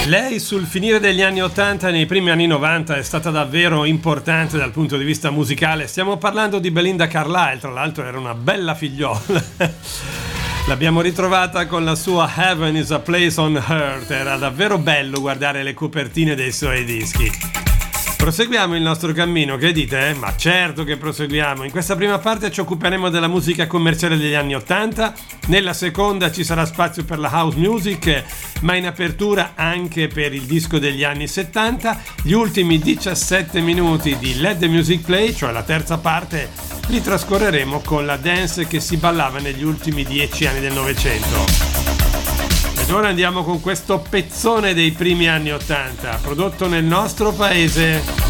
Lei sul finire degli anni 80 e nei primi anni 90 è stata davvero importante dal punto di vista musicale. Stiamo parlando di Belinda Carlisle, tra l'altro era una bella figliola. L'abbiamo ritrovata con la sua Heaven is a Place on Earth. Era davvero bello guardare le copertine dei suoi dischi. Proseguiamo il nostro cammino, che dite? Ma certo che proseguiamo. In questa prima parte ci occuperemo della musica commerciale degli anni 80, nella seconda ci sarà spazio per la house music, ma in apertura anche per il disco degli anni 70. Gli ultimi 17 minuti di Let the Music Play, cioè la terza parte, li trascorreremo con la dance che si ballava negli ultimi 10 anni del Novecento. Ed ora andiamo con questo pezzone dei primi anni 80, prodotto nel nostro paese.